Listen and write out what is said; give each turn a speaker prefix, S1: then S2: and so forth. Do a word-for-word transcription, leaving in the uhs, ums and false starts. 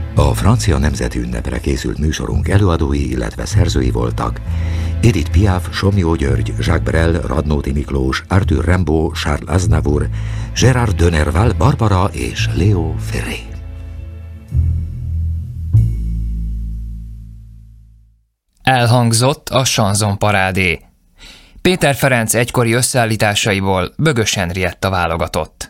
S1: A francia nemzeti ünnepre készült műsorunk előadói, illetve szerzői voltak Edith Piaf, Somlyó György, Jacques Brel, Radnóti Miklós, Arthur Rimbaud, Charles Aznavour, Gérard de Nerval, Barbara és Léo Ferré.
S2: Elhangzott a Chanson Parádé. Péter Ferenc egykori összeállításaiból Bögös Henrietta válogatott.